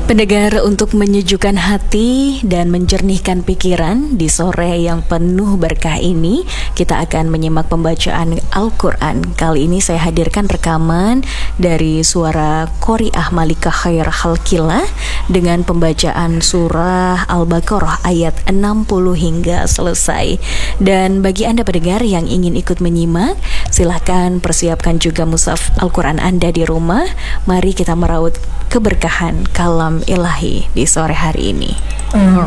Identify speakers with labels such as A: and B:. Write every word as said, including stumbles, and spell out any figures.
A: Pendengar, untuk menyejukkan hati dan menjernihkan pikiran di sore yang penuh berkah ini, kita akan menyimak pembacaan Al-Quran. Kali ini saya hadirkan rekaman dari suara Qori'ah Malika Khair Khalqillah dengan pembacaan surah Al-Baqarah ayat enam puluh hingga selesai. Dan bagi Anda pendengar yang ingin ikut menyimak, silahkan persiapkan juga mushaf Al-Quran Anda di rumah. Mari kita meraut keberkahan kalam ilahi di sore hari ini.